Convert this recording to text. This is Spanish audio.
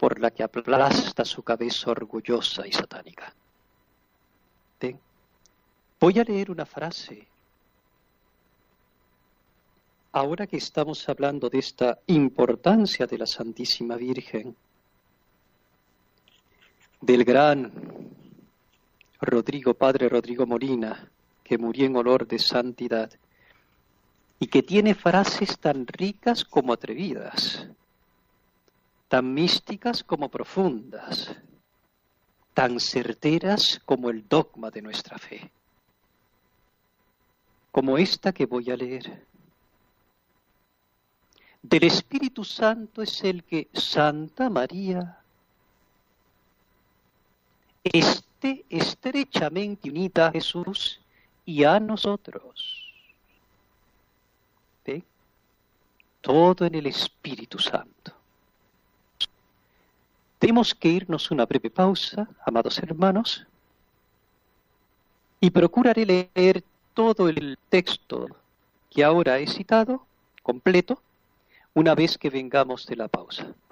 por la que aplasta su cabeza orgullosa y satánica. Ven, voy a leer una frase. Ahora que estamos hablando de esta importancia de la Santísima Virgen, del gran Padre Rodrigo Molina, que murió en olor de santidad, y que tiene frases tan ricas como atrevidas, tan místicas como profundas, tan certeras como el dogma de nuestra fe, como esta que voy a leer. Del Espíritu Santo es el que Santa María esté estrechamente unida a Jesús y a nosotros. ¿Ve? Todo en el Espíritu Santo. Tenemos que irnos una breve pausa, amados hermanos, y procuraré leer todo el texto que ahora he citado, completo, una vez que vengamos de la pausa.